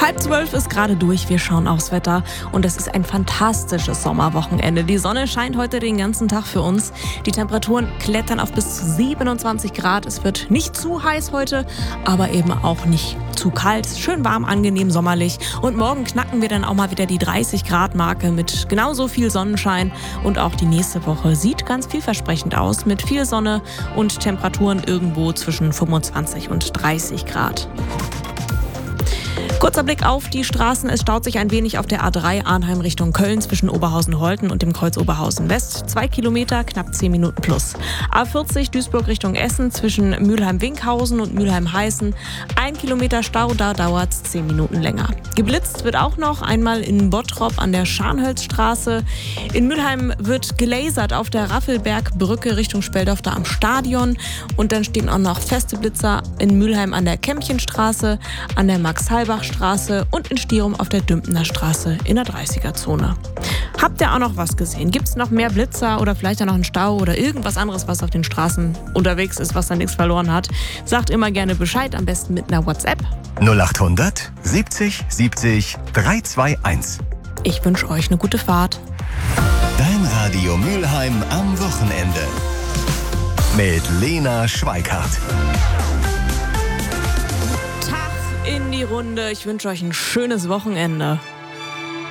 11:30 ist gerade durch, wir schauen aufs Wetter und es ist ein fantastisches Sommerwochenende. Die Sonne scheint heute den ganzen Tag für uns. Die Temperaturen klettern auf bis zu 27 Grad. Es wird nicht zu heiß heute, aber eben auch nicht zu kalt. Schön warm, angenehm, sommerlich. Und morgen knacken wir dann auch mal wieder die 30 Grad Marke mit genauso viel Sonnenschein. Und auch die nächste Woche sieht ganz vielversprechend aus mit viel Sonne und Temperaturen irgendwo zwischen 25 und 30 Grad. Kurzer Blick auf die Straßen. Es staut sich ein wenig auf der A3 Arnheim Richtung Köln zwischen Oberhausen-Holten und dem Kreuz Oberhausen-West. 2 Kilometer, knapp 10 Minuten plus. A40 Duisburg Richtung Essen zwischen Mülheim-Winkhausen und Mülheim-Heißen. 1 Kilometer Stau, da dauert es 10 Minuten länger. Geblitzt wird auch noch einmal in Bottrop an der Scharnhölzstraße. In Mülheim wird gelasert auf der Raffelbergbrücke Richtung Speldorf da am Stadion. Und dann stehen auch noch feste Blitzer in Mülheim an der Kämmchenstraße, an der Max-Halbach-Straße und in Stierum auf der Dümpener Straße in der 30er-Zone. Habt ihr auch noch was gesehen? Gibt es noch mehr Blitzer oder vielleicht auch noch einen Stau oder irgendwas anderes, was auf den Straßen unterwegs ist, was da nichts verloren hat? Sagt immer gerne Bescheid, am besten mit einer WhatsApp. 0800 70 70 321. Ich wünsche euch eine gute Fahrt. Dein Radio Mülheim am Wochenende. Mit Lena Schweikart. In die Runde. Ich wünsche euch ein schönes Wochenende.